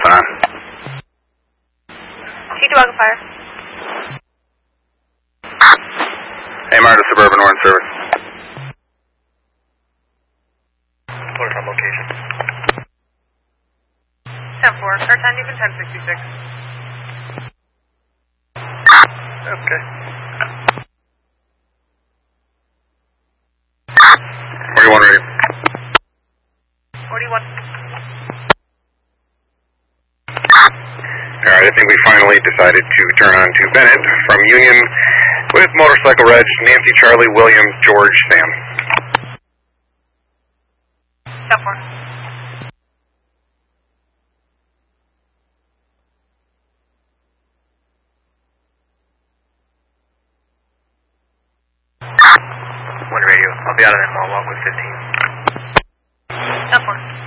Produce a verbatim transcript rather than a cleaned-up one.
Delta. T two Alpha Fire. Hey, Marta, Suburban Orange Service. Alert on location. ten four, or ten, you can ten sixty-six. Okay. forty-one ready. forty-one. Alright, I think we finally decided to turn on to Bennett from Union with motorcycle reg Nancy, Charlie, William, George, Sam. ten four. One radio. I'll be out of that mall walk with fifteen. ten four.